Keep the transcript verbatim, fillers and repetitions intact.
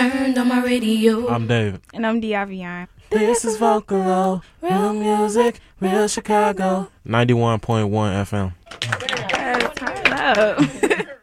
Earned on my radio. I'm David. And I'm Diavion. This is Vocalo, real music, real Chicago. ninety-one point one F M. Yes, turn up.